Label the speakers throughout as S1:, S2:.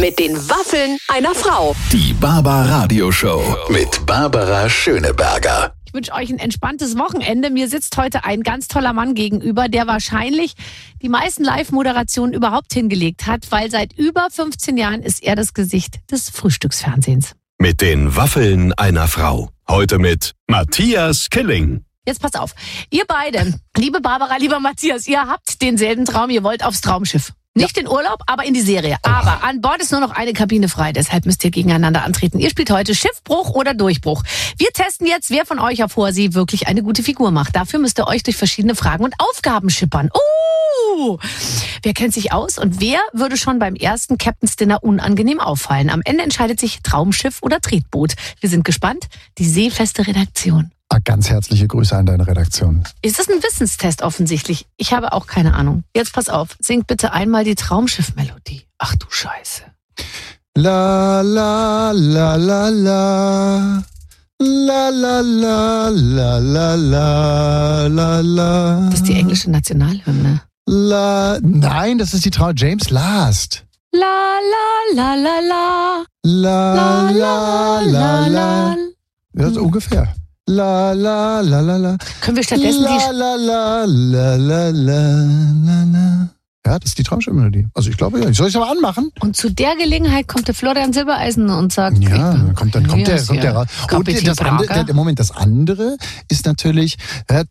S1: Mit den Waffeln einer Frau.
S2: Die Barbara-Radio-Show mit Barbara Schöneberger.
S3: Ich wünsche euch ein entspanntes Wochenende. Mir sitzt heute ein ganz toller Mann gegenüber, der wahrscheinlich die meisten Live-Moderationen überhaupt hingelegt hat, weil seit über 15 Jahren ist er das Gesicht des Frühstücksfernsehens.
S2: Mit den Waffeln einer Frau. Heute mit Matthias Killing.
S3: Jetzt pass auf, ihr beide, liebe Barbara, lieber Matthias, ihr habt denselben Traum, ihr wollt aufs Traumschiff. Nicht in Urlaub, aber in die Serie. Aber an Bord ist nur noch eine Kabine frei, deshalb müsst ihr gegeneinander antreten. Ihr spielt heute Schiffbruch oder Durchbruch. Wir testen jetzt, wer von euch auf hoher See wirklich eine gute Figur macht. Dafür müsst ihr euch durch verschiedene Fragen und Aufgaben schippern. Wer kennt sich aus und wer würde schon beim ersten Captain's Dinner unangenehm auffallen? Am Ende entscheidet sich Traumschiff oder Tretboot. Wir sind gespannt. Die seefeste Redaktion.
S4: Ganz herzliche Grüße an deine Redaktion.
S3: Ist das ein Wissenstest offensichtlich? Ich habe auch keine Ahnung. Jetzt pass auf, singt bitte einmal die Traumschiff-Melodie. Ach du Scheiße.
S4: La la la la la. La la la la la la la la.
S3: Das ist die englische Nationalhymne.
S4: Nein, das ist die James Last.
S3: La la la la la.
S4: La la la la. Ja, so ungefähr. La la la la la.
S3: Können wir stattdessen
S4: la, la la la la la la. Ja, das ist die Traumschiff-Melodie. Also ich glaube ja. Soll ich es aber anmachen?
S3: Und zu der Gelegenheit kommt der Florian Silbereisen und sagt...
S4: Ja, dann kommt der raus. Und das andere ist natürlich... Das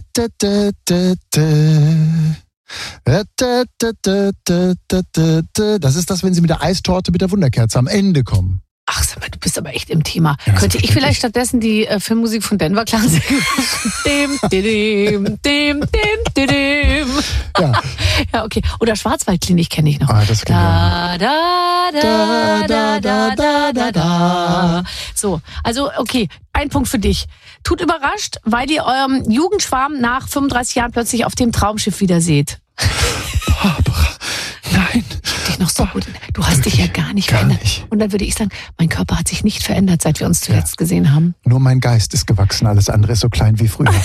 S4: ist das, wenn sie mit der Eistorte mit der Wunderkerze am Ende kommen.
S3: Ach, sag mal, du bist aber echt im Thema. Ja, könnte ich vielleicht stattdessen die Filmmusik von Denver Clan singen? Ja. Ja, okay. Oder Schwarzwaldklinik kenne ich noch.
S4: Ah, das
S3: da, da, da, da, da, da, da, da. So, also okay, ein Punkt für dich. Tut überrascht, weil ihr eurem Jugendschwarm nach 35 Jahren plötzlich auf dem Traumschiff wieder seht.
S4: Barbara, nein.
S3: Dich noch so gut. Du hast dich ja gar nicht verändert. Nicht. Und dann würde ich sagen, mein Körper hat sich nicht verändert, seit wir uns zuletzt gesehen haben.
S4: Nur mein Geist ist gewachsen, alles andere ist so klein wie früher.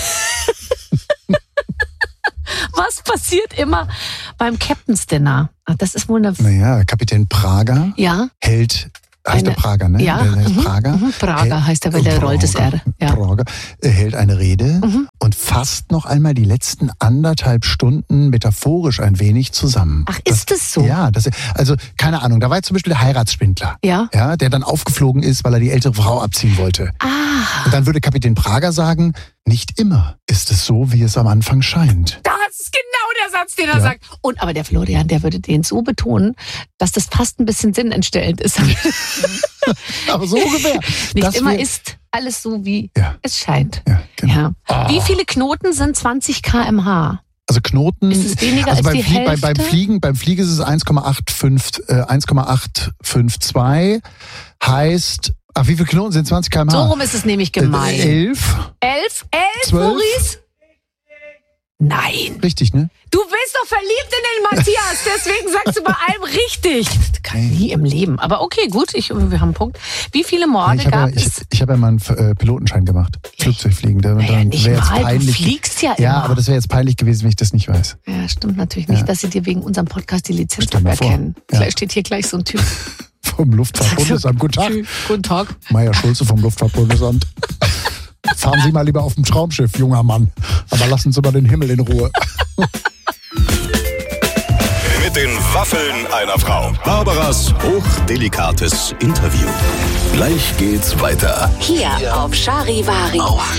S3: Was passiert immer beim Captain's Dinner? Das ist wohl eine...
S4: Naja, Kapitän Prager hält... Heißt der Prager, ne?
S3: Ja,
S4: Prager.
S3: Prager heißt er, weil der rollt das R. Ja.
S4: Prager hält eine Rede und fasst noch einmal die letzten 1,5 Stunden metaphorisch ein wenig zusammen.
S3: Ach, ist das so?
S4: Ja, also keine Ahnung, da war jetzt zum Beispiel der Heiratsschwindler, ja, der dann aufgeflogen ist, weil er die ältere Frau abziehen wollte. Und dann würde Kapitän Prager sagen, nicht immer ist es so, wie es am Anfang scheint.
S3: Das ist genau der Satz, den er sagt. Und aber der Florian, der würde den so betonen, dass das fast ein bisschen sinnentstellend ist.
S4: Aber so ungefähr.
S3: Nicht immer ist alles so, wie es scheint.
S4: Ja, genau.
S3: Ja. Wie viele Knoten sind 20 km/h?
S4: Also Knoten,
S3: ist es weniger als die Hälfte?
S4: Beim Fliegen ist es 1,852, heißt, wie viele Knoten sind 20 km/h?
S3: So rum ist es nämlich gemeint.
S4: 11.
S3: 11,
S4: 12.
S3: Maurice? Nein.
S4: Richtig, ne?
S3: Du bist doch verliebt in den Matthias, deswegen sagst du bei allem richtig. Das kann nie im Leben. Aber okay, gut, wir haben einen Punkt. Wie viele Morde gab es?
S4: Ich habe ja mal einen Pilotenschein gemacht. Flugzeugfliegen.
S3: Nicht mal, du fliegst ja immer.
S4: Ja, aber das wäre jetzt peinlich gewesen, wenn ich das nicht weiß.
S3: Ja, stimmt natürlich nicht, dass sie dir wegen unserem Podcast die Lizenz aberkennen. Vielleicht steht hier gleich so ein Typ.
S4: Vom Luftfahrtbundesamt. Guten Tag.
S3: Guten Tag.
S4: Meier Schulze vom Luftfahrtbundesamt. Fahren Sie mal lieber auf dem Traumschiff, junger Mann. Aber lassen Sie mal den Himmel in Ruhe.
S2: Mit den Waffeln einer Frau. Barbaras hochdelikates Interview. Gleich geht's weiter.
S1: Hier auf Charivari.